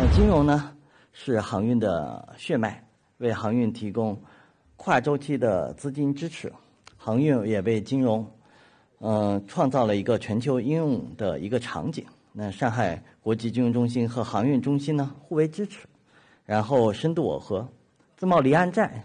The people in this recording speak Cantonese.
金融呢是航运的血脉，为航运提供跨周期的资金支持。航运也为金融创造了一个全球应用的一个场景。那上海国际金融中心和航运中心呢互为支持，然后深度耦合，自贸离岸债